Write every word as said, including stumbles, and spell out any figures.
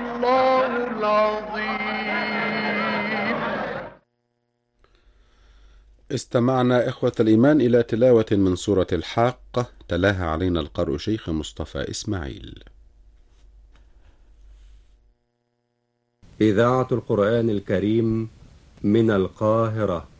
الله العظيم. استمعنا إخوة الإيمان إلى تلاوة من سورة الحاقة، تلاها علينا القارئ شيخ مصطفى إسماعيل. إذاعة القرآن الكريم من القاهرة.